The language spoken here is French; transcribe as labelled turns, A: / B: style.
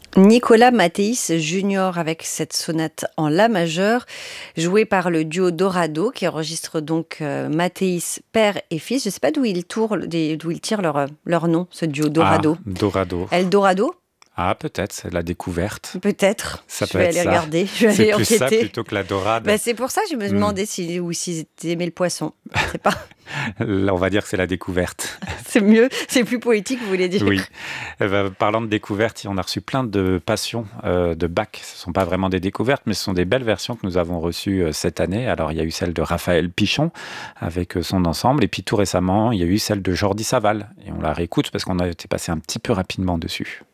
A: Nicolas Mathéis Junior avec cette sonate en la majeur, jouée par le duo Dorado, qui enregistre donc Mathéis père et fils. Je ne sais pas d'où ils tirent leur nom, ce duo Dorado.
B: Dorado.
A: Eldorado?
B: Peut-être, c'est la découverte.
A: Peut-être.
B: Ça
A: Je
B: peut
A: vais
B: être
A: aller
B: ça.
A: regarder, je vais
B: C'est
A: aller
B: plus ça
A: enquêter.
B: plutôt que la dorade.
A: C'est pour ça que je me demandais s'ils aimaient le poisson. C'est pas...
B: Là, on va dire que c'est la découverte.
A: C'est mieux, c'est plus poétique, vous voulez dire.
B: Oui. Parlant de découverte, on a reçu plein de passions de Bach. Ce ne sont pas vraiment des découvertes, mais ce sont des belles versions que nous avons reçues cette année. Alors, il y a eu celle de Raphaël Pichon avec son ensemble. Et puis, tout récemment, il y a eu celle de Jordi Savall. Et on la réécoute parce qu'on a été passé un petit peu rapidement dessus.